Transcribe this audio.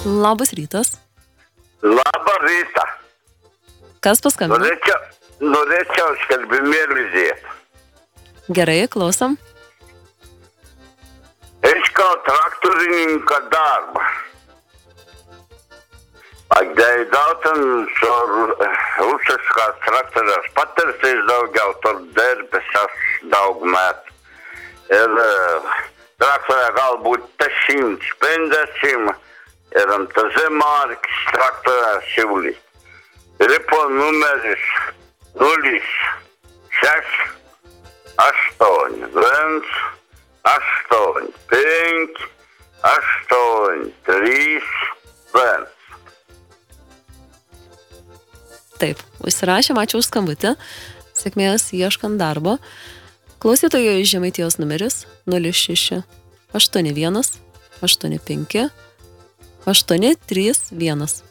Labas rytas. Labą rytą. Kas paskambino? Norėčiau skelbimėlį dėti. Gerai, klausom. Iškal traktorininką darbą. Pageidautin su rusiškas traktorius patirtis daugiau, tur dirbęs daug metų. Ir traktorė galbūt 150 ir MTZ markis traktorė Šiauliai. Ripo numeris 06 8 1 8 5 8 3 1. Taip, užsirašėm, ačiū už skambutį. Sėkmės ieškant darbo. Klausytojo iš Žemaitijos numeris 06 81 85 831.